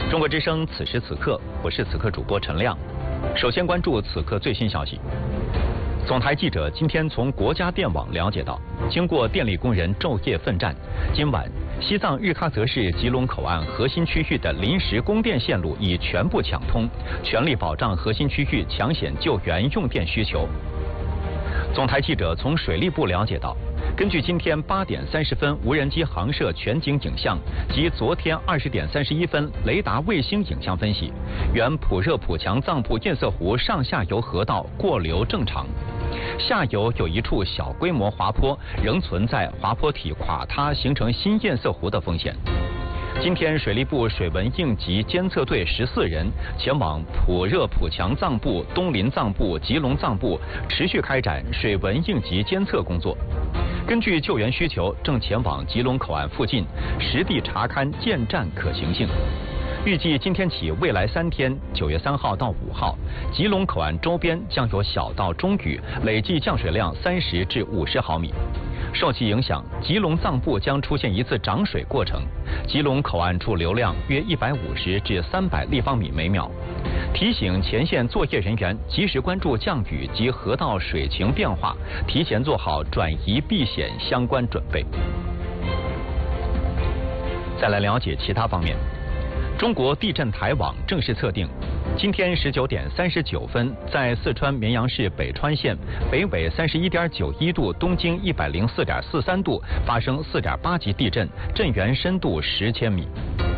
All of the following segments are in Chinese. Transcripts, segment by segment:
中国之声此时此刻，我是此刻主播陈亮。首先关注此刻最新消息。总台记者今天从国家电网了解到，经过电力工人昼夜奋战，今晚西藏日喀则市吉隆口岸核心区域的临时供电线路已全部抢通，全力保障核心区域抢险救援用电需求。总台记者从水利部了解到，根据今天8点30分无人机航摄全景影像及昨天20点31分雷达卫星影像分析，原普热普强藏布堰塞湖上下游河道过流正常，下游有一处小规模滑坡，仍存在滑坡体垮塌形成新堰塞湖的风险。今天，水利部水文应急监测队14人前往普热普强藏布、东林藏布、吉隆藏布，持续开展水文应急监测工作。根据救援需求，正前往吉隆口岸附近实地查勘建站可行性。预计今天起未来3天，9月3号到5号，吉隆口岸周边将有小到中雨，累计降水量30至50毫米。受其影响，吉隆藏布将出现一次涨水过程，吉隆口岸处流量约150至300立方米每秒。提醒前线作业人员及时关注降雨及河道水情变化，提前做好转移避险相关准备。再来了解其他方面。中国地震台网正式测定，今天19点39分，在四川绵阳市北川县北纬31.91度、东经104.43度发生4.8级地震，震源深度10千米。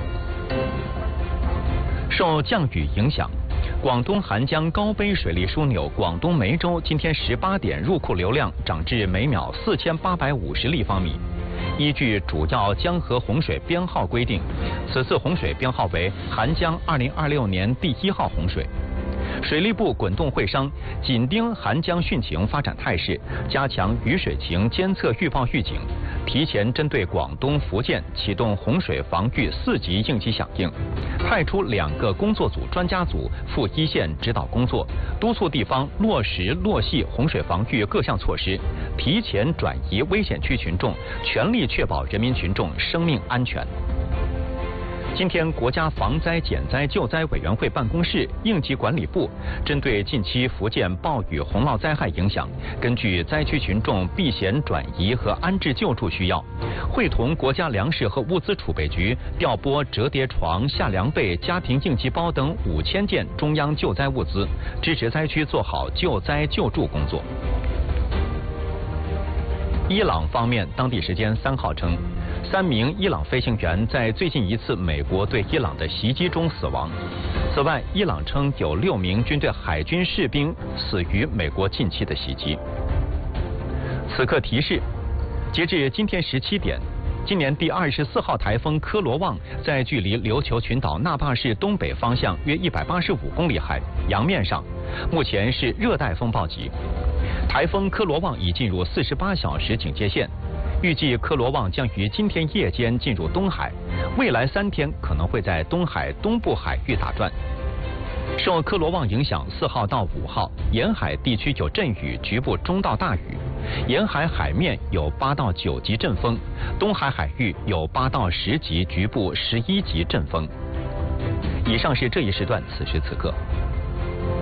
受降雨影响，广东涵江高碑水利枢纽广东梅州今天18点入库流量涨至每秒4850立方米。依据主要江河洪水编号规定，此次洪水编号为涵江2026年第1号洪水。水利部滚动会商，紧盯涵江汛情发展态势，加强雨水情监测预报预警，提前针对广东、福建启动洪水防御4级应急响应，派出2个工作组专家组赴一线指导工作，督促地方落实落细洪水防御各项措施，提前转移危险区群众，全力确保人民群众生命安全。今天，国家防灾减灾救灾委员会办公室、应急管理部针对近期福建暴雨洪涝灾害影响，根据灾区群众避险转移和安置救助需要，会同国家粮食和物资储备局调拨折叠床、夏凉被、家庭应急包等5000件中央救灾物资，支持灾区做好救灾救助工作。伊朗方面当地时间3号称，3名伊朗飞行员在最近一次美国对伊朗的袭击中死亡。此外，伊朗称有6名军队海军士兵死于美国近期的袭击。此刻提示，截至今天17点，今年第24号台风科罗旺在距离琉球群岛那霸市东北方向约185公里海洋面上，目前是热带风暴级。台风科罗旺已进入48小时警戒线，预计科罗旺将于今天夜间进入东海，未来3天可能会在东海东部海域打转。受科罗旺影响，4号到5号，沿海地区有阵雨，局部中到大雨，沿海海面有8到9级阵风，东海海域有8到10级，局部11级阵风。以上是这一时段此时此刻。